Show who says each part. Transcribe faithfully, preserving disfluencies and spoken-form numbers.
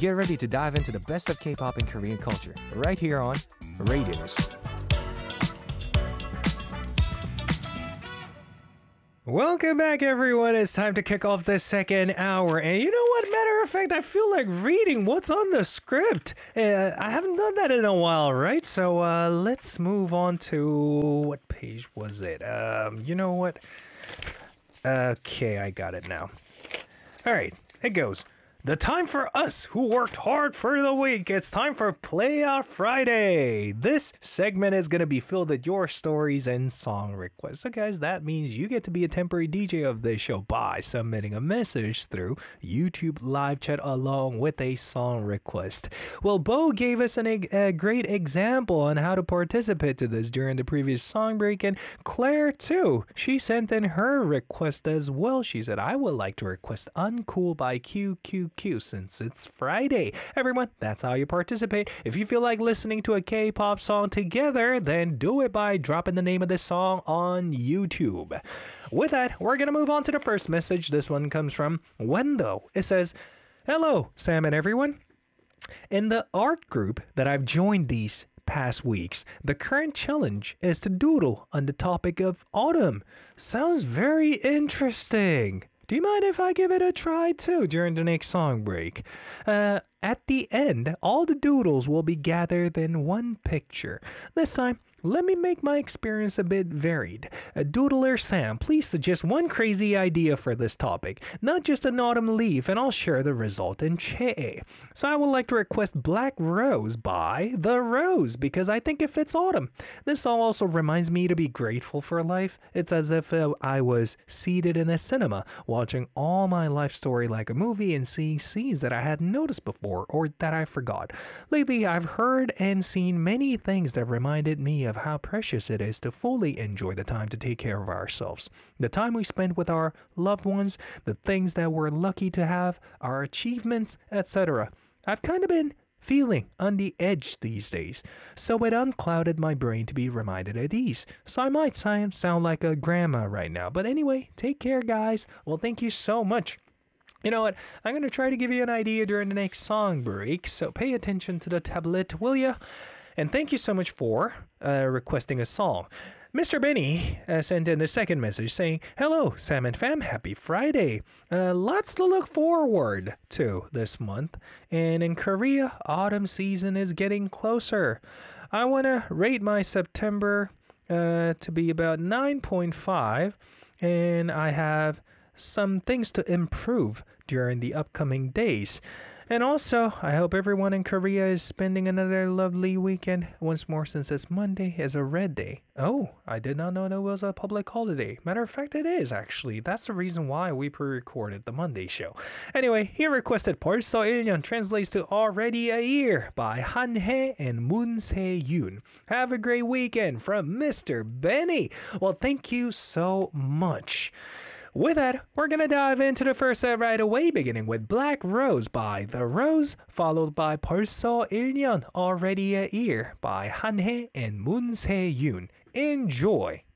Speaker 1: Get ready to dive into the best of K-pop and Korean culture, right here on Radius. Welcome back, everyone. It's time to kick off the second hour. And you know what? Matter of fact, I feel like reading what's on the script. Uh, I haven't done that in a while, right? So uh, let's move on to... What page was it? Um, you know what? Okay, I got it now. All right, it goes. The time for us who worked hard for the week. It's time for Play Out Friday. This segment is going to be filled with your stories and song requests. So guys, that means you get to be a temporary D J of this show by submitting a message through YouTube live chat along with a song request. Well, Bo gave us an, a great example on how to participate to this during the previous song break, and Claire too. She sent in her request as well. She said, I would like to request Uncool by Q Q Q since it's Friday. Everyone, that's how you participate. If you feel like listening to a K-pop song together, then do it by dropping the name of the song on YouTube. With that, we're gonna move on to the first message. This one comes from Wendo. It says, hello, Sam and everyone. In the art group that I've joined these past weeks, the current challenge is to doodle on the topic of autumn. Sounds very interesting. Do you mind if I give it a try too during the next song break? Uh, at the end, all the doodles will be gathered in one picture. This time, let me make my experience a bit varied. A doodler Sam, please suggest one crazy idea for this topic, not just an autumn leaf, and I'll share the result in Che. So I would like to request Black Rose by The Rose, because I think it fits autumn. This song also reminds me to be grateful for life. It's as if uh, I was seated in a cinema, watching all my life story like a movie and seeing scenes that I hadn't noticed before or that I forgot. Lately, I've heard and seen many things that reminded me of how precious it is to fully enjoy the time to take care of ourselves. The time we spend with our loved ones, the things that we're lucky to have, our achievements, et cetera. I've kind of been feeling on the edge these days, so it unclouded my brain to be reminded of these. So I might sound, sound like a grandma right now, but anyway, take care, guys. Well, thank you so much. You know what? I'm going to try to give you an idea during the next song break, so pay attention to the tablet, will ya? And thank you so much for uh, requesting a song. Mister Benny uh, sent in a second message saying, hello, Sam and Fam, happy Friday. Uh, lots to look forward to this month. And in Korea, autumn season is getting closer. I want to rate my September uh, to be about nine point five. And I have some things to improve during the upcoming days. And also, I hope everyone in Korea is spending another lovely weekend. Once more, since it's Monday is a red day. Oh, I did not know that was a public holiday. Matter of fact, it is actually. That's the reason why we pre-recorded the Monday show. Anyway, he requested 벌써 일 년 translates to Already a Year by Hanhae and Moon Se-yoon. Have a great weekend from Mister Benny. Well, thank you so much. With that, we're going to dive into the first set right away, beginning with Black Rose by The Rose, followed by 벌써 일 년 Already a Year by Hanhae and Moon Se-yoon. Enjoy!